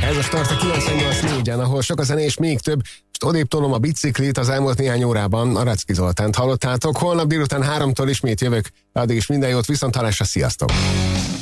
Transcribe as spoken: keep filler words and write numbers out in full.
Ez a Start a kilencvennyolc négyen, ahol sok a zene és még több. Most odébb tolom a biciklit, az elmúlt néhány órában a Racki Zoltánt hallottátok. Holnap délután háromtól ismét jövök, addig is minden jót, viszonthallásra, sziasztok!